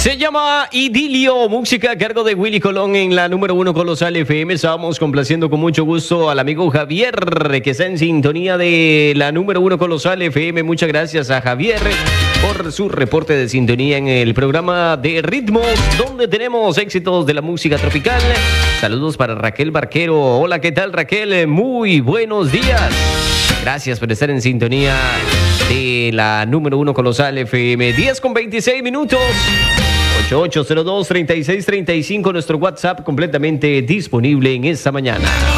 Se llama Idilio, música a cargo de Willy Colón en la número 1 Colosal FM. Estamos complaciendo con mucho gusto al amigo Javier, que está en sintonía de la número 1 Colosal FM. Muchas gracias a Javier por su reporte de sintonía en el programa de Ritmos, donde tenemos éxitos de la música tropical. Saludos para Raquel Barquero. Hola, ¿qué tal, Raquel? Muy buenos días. Gracias por estar en sintonía de la número 1 Colosal FM. 10:26. 8802-3635, nuestro WhatsApp completamente disponible en esta mañana.